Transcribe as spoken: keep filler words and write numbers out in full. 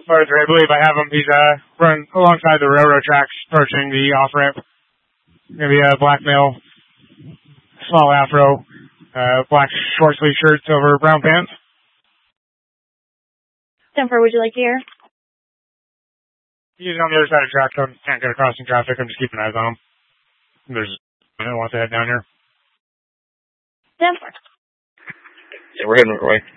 Arthur, I believe I have him. He's uh, running alongside the railroad tracks, approaching the off-ramp. Gonna be a black male, small afro, uh, black short sleeve shirts over brown pants. ten four, would you like to hear? He's on the other side of the track, so I can't get across in traffic. I'm just keeping eyes on him. There's, I don't want to head down here. ten four. Yeah, we're heading right away.